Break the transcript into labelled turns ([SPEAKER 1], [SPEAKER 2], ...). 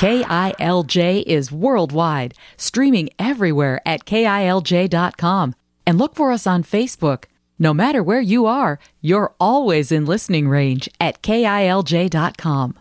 [SPEAKER 1] KILJ is worldwide, streaming everywhere at KILJ.com. And look for us on Facebook. No matter where you are, you're always in listening range at KILJ.com.